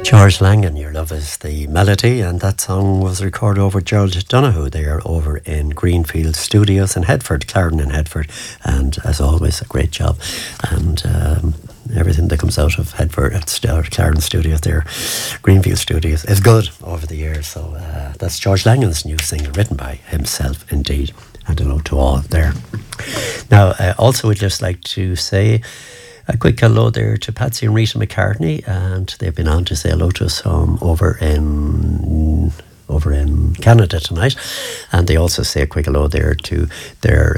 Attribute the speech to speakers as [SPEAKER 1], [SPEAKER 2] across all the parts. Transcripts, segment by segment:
[SPEAKER 1] George Langan, Your Love Is the Melody, and that song was recorded over Gerald Donoghue there over in Greenfield Studios in Headford, Clarendon in Headford, and as always a great job, and everything that comes out of Headford at Clarendon Studios there, Greenfield Studios, is good over the years. So that's George Langan's new single written by himself indeed, and hello to all there. Now also would just like to say a quick hello there to Patsy and Rita McCartney, and they've been on to say hello to us over in Canada tonight, and they also say a quick hello there to their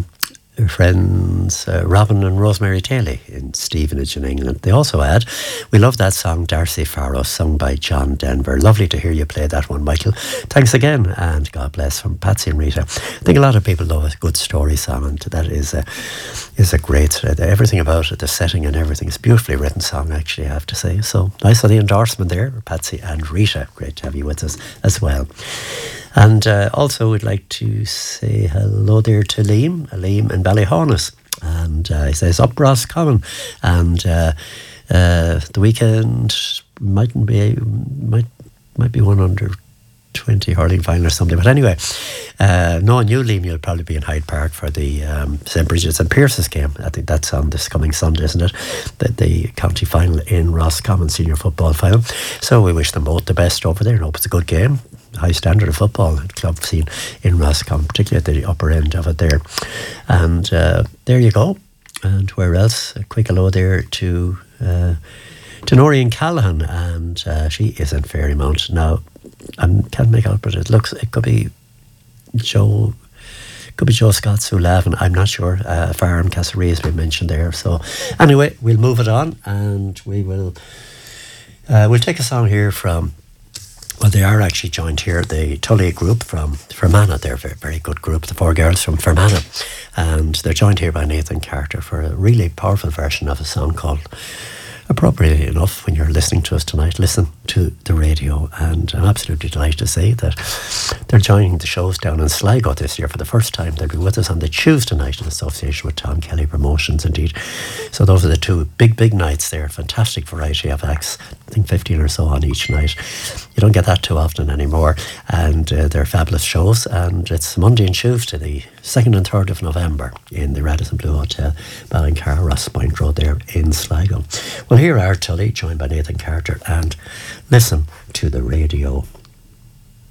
[SPEAKER 1] friends Robin and Rosemary Taylor in Stevenage in England. They also add, we love that song Darcy Farrow, sung by John Denver. Lovely to hear you play that one, Michael. Thanks again, and God bless, from Patsy and Rita. I think a lot of people love a good story song, and that is a great, everything about it, the setting and everything. It's a beautifully written song, actually, I have to say. So nice for the endorsement there, Patsy and Rita. Great to have you with us as well. And also we'd like to say hello there to Liam in Ballyhonus. And he says, up Roscommon. And the weekend might be one under 20 hurling final or something. But anyway, knowing you, Liam, you'll probably be in Hyde Park for the St. Bridget's and Pierce's game. I think that's on this coming Sunday, isn't it? The county final in Roscommon, senior football final. So we wish them both the best over there and hope it's a good game. High standard of football club scene in Roscommon, particularly at the upper end of it there. And there you go. And where else? A quick hello there to Noreen Callahan, and she is in Fairymount. Now, I can't make out, but it could be Joe Scott's who laughing. I'm not sure. Farm Castlereagh has been mentioned there. So anyway, we'll move it on, and we'll take a song here from. Well, they are actually joined here, the Tully group from Fermanagh. They're a very, very good group, the four girls from Fermanagh. And they're joined here by Nathan Carter for a really powerful version of a song called, appropriately enough, when you're listening to us tonight, listen to the radio. And I'm absolutely delighted to say that they're joining the shows down in Sligo this year for the first time. They'll be with us on the Tuesday night in association with Tom Kelly Promotions, indeed. So those are the two big nights there. Fantastic variety of acts. I think 15 or so on each night. You don't get that too often anymore. And they're fabulous shows. And it's Monday and Tuesday, the 2nd and 3rd of November in the Radisson Blue Hotel, Ballincar, Ross Point Road there in Sligo. Well, here are Tully, joined by Nathan Carter, and listen to the radio.